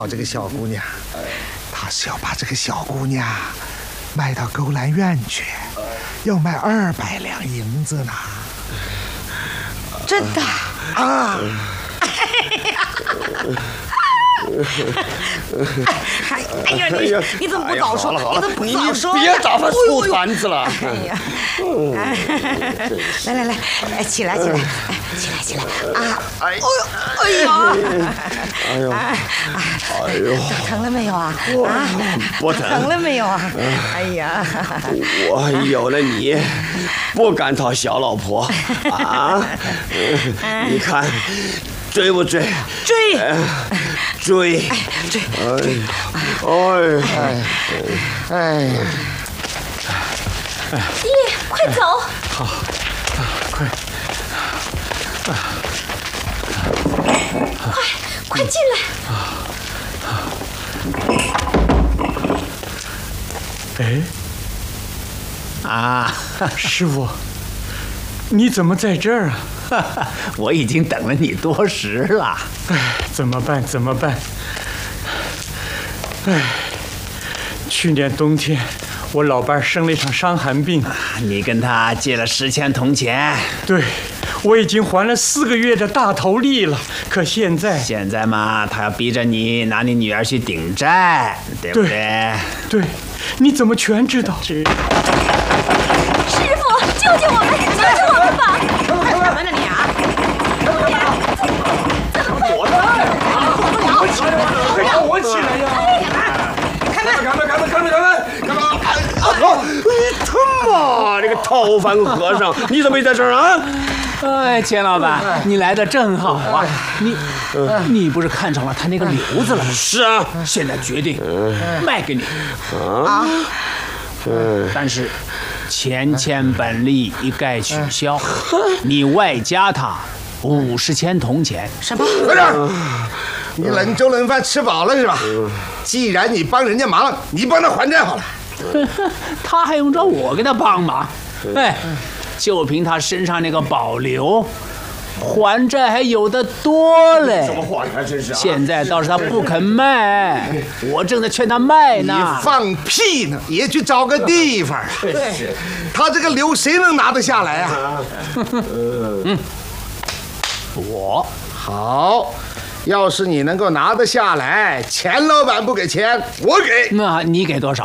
这个小姑娘，他是要把这个小姑娘卖到勾栏院去，要卖200两银子呢。 真的啊！ 哎呀，你怎么不早说？你怎么不早说？ 别打发醋团子了！ 哎呀，来，起来啊！哎呦，疼了没有啊？ 不疼。 疼了没有啊？哎呀， 我有了你，不敢讨小老婆啊！你看。追不追？追！ 爹，快走！ 好，快！ 快进来！师傅，你怎么在这儿啊？ 我已经等了你多时了。 怎么办？去年冬天，我老伴生了一场伤寒病。 你跟他借了10千铜钱。 对，我已经还了4个月的大头利了。可现在嘛，他要逼着你拿你女儿去顶债，对不对？ 对，你怎么全知道？ 师傅，救救我们吧！ 干什么呢你啊？ 躲着！让我起来呀！开门！他妈，这个讨饭和尚，你怎么也在这儿啊？ 哎，钱老板，你来的正好啊！你不是看上了他那个瘤子了？ 是啊， 现在决定卖给你但是钱本利一概取消，你外加他50千铜钱。 什么？ 快点！你冷粥冷饭吃饱了是吧？既然你帮人家忙，你帮他还债好了。 他还用着我给他帮忙？哎，就凭他身上那个保瘤，还债还有的多嘞。 什么话呀，真是！ 现在倒是他不肯卖，我正在劝他卖呢。 你放屁呢！也去找个地方。 对， 他这个瘤谁能拿得下来啊？ 我好。要是你能够拿得下来，钱老板不给钱，我给。 那你给多少？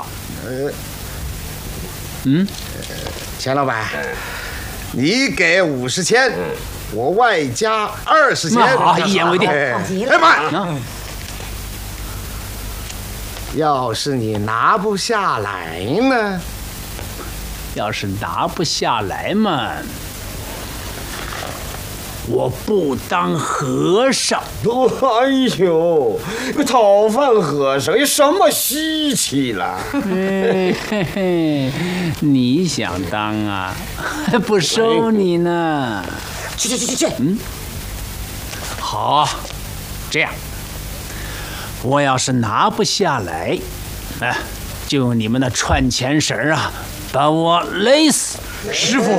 钱老板，你给50千，我外加20千。 那好，一言为定。 哎妈！要是你拿不下来呢？ 要是拿不下来嘛，我不当和尚。 哎呦，个讨饭和尚有什么稀奇了？ 你想当啊，还不收你呢。 去！ 好，这样，我要是拿不下来，就用你们的串钱绳啊，把我勒死。 师傅，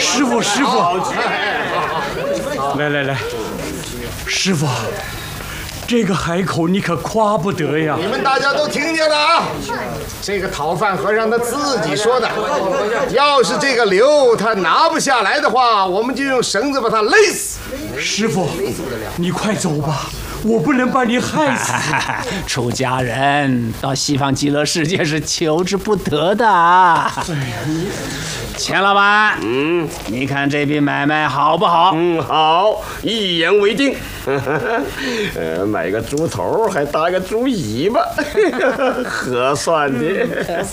来，师傅，这个海口你可夸不得呀！ 你们大家都听见了啊！这个讨饭和尚他自己说的，要是这个瘤他拿不下来的话，我们就用绳子把他勒死。 师傅，你快走吧，我不能把你害死。 出家人到西方极乐世界是求之不得的。钱老板，你看这笔买卖好不好？ 好，一言为定。买个猪头还搭个猪尾巴，合算的。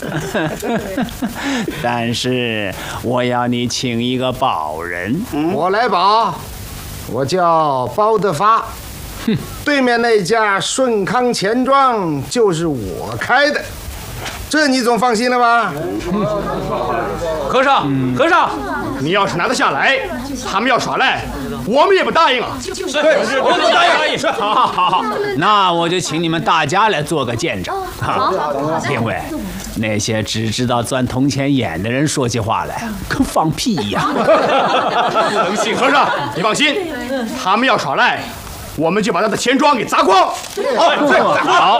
但是我要你请一个保人。 我来保，我叫包德发。对面那家顺康钱庄就是我开的，这你总放心了吧？ 和尚，你要是拿得下来，他们要耍赖，我们也不答应啊。对，我们不答应。 好，那我就请你们大家来做个见证。 好， 另外，那些只知道钻铜钱眼的人说起话来跟放屁一样。 和尚，你放心，他们要耍赖， 我们就把他的钱庄给砸光。好，